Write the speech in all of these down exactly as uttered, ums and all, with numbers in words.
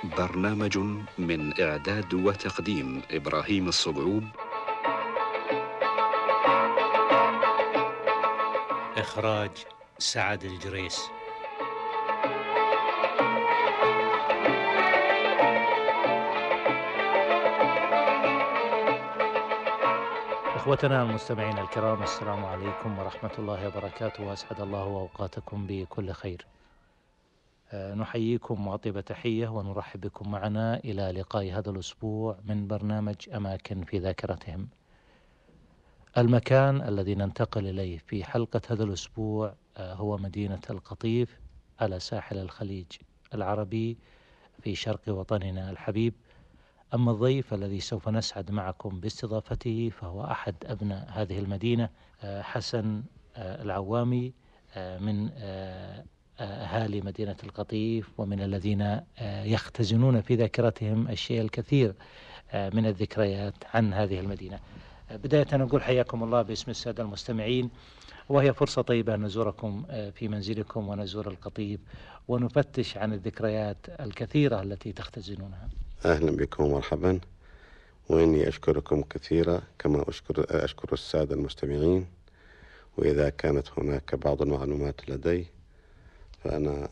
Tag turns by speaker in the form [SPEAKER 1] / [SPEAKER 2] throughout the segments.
[SPEAKER 1] برنامج من إعداد وتقديم إبراهيم الصقعوب،
[SPEAKER 2] إخراج سعد الجريس. إخوتنا المستمعين الكرام، السلام عليكم ورحمة الله وبركاته، وأسعد الله أوقاتكم بكل خير. أه نحييكم وأطيب تحية ونرحب بكم معنا إلى لقاء هذا الأسبوع من برنامج أماكن في ذاكرتهم. المكان الذي ننتقل إليه في حلقة هذا الأسبوع أه هو مدينة القطيف على ساحل الخليج العربي في شرق وطننا الحبيب. أما الضيف الذي سوف نسعد معكم باستضافته فهو أحد أبناء هذه المدينة، حسن العوامي، من أهالي مدينة القطيف، ومن الذين يختزنون في ذاكرتهم الشيء الكثير من الذكريات عن هذه المدينة. بداية نقول حياكم الله باسم السادة المستمعين، وهي فرصة طيبة أن نزوركم في منزلكم ونزور القطيف ونفتش عن الذكريات الكثيرة التي تختزنونها.
[SPEAKER 3] أهلا بكم ومرحبا، وإني أشكركم كثيرا كما أشكر, أشكر السادة المستمعين. وإذا كانت هناك بعض المعلومات لدي فأنا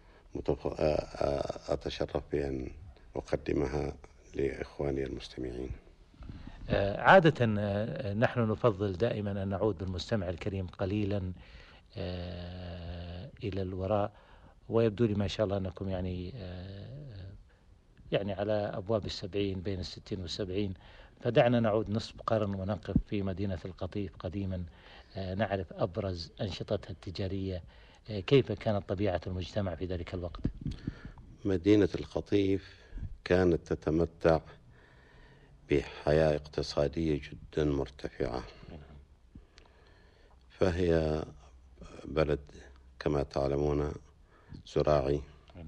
[SPEAKER 3] أتشرف بأن أقدمها لإخواني المستمعين.
[SPEAKER 2] عادة نحن نفضل دائما أن نعود بالمستمع الكريم قليلا إلى الوراء، ويبدو لي ما شاء الله أنكم يعني يعني على أبواب السبعين، بين الستين والسبعين، فدعنا نعود نصف قرن ونقف في مدينة القطيف قديما، نعرف أبرز أنشطتها التجارية، كيف كانت طبيعة المجتمع في ذلك الوقت.
[SPEAKER 3] مدينة القطيف كانت تتمتع بحياة اقتصادية جدا مرتفعة، فهي بلد كما تعلمون زراعي،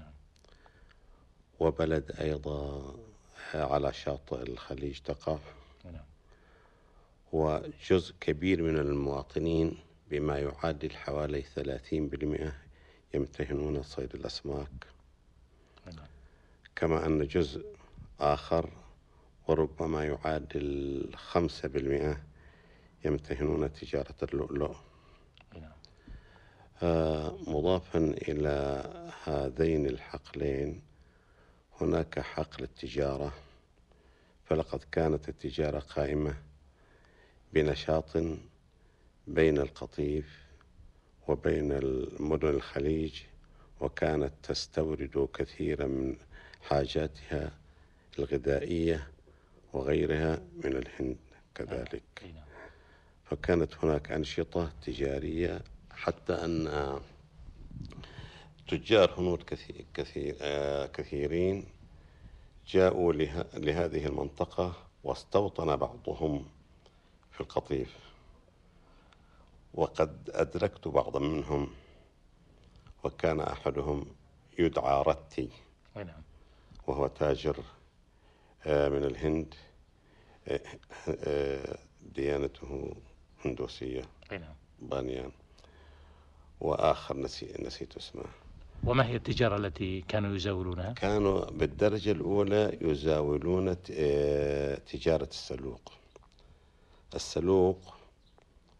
[SPEAKER 3] وبلد أيضا على شاطئ الخليج تقع، وجزء كبير من المواطنين بما يعادل حوالي ثلاثين بالمئة يمتهنون صيد الأسماك، كما أن جزء آخر وربما يعادل خمسة بالمئة يمتهنون تجارة اللؤلؤ. آه مضافا إلى هذين الحقلين هناك حقل التجارة، فلقد كانت التجارة قائمة بنشاط بين القطيف وبين المدن الخليج، وكانت تستورد كثيرا من حاجاتها الغذائية وغيرها من الهند كذلك. فكانت هناك أنشطة تجارية، حتى أن تجار هنود كثير كثير كثيرين جاءوا له لهذه المنطقة واستوطن بعضهم في القطيف، وقد أدركت بعضا منهم، وكان أحدهم يدعى رتي، وهو تاجر من الهند، ديانته هندوسية بانيان، وآخر نسي نسيت اسمه.
[SPEAKER 2] وما هي التجارة التي كانوا يزاولونها؟
[SPEAKER 3] كانوا بالدرجة الأولى يزاولون تجارة السلوق. السلوق